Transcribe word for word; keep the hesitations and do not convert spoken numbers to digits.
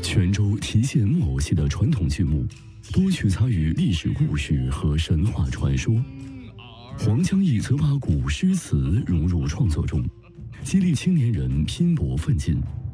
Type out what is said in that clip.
泉州提线木偶戏的传统剧目，多取材于历史故事和神话传说。黄江义则把古诗词融入创作中，激励青年人拼搏奋进，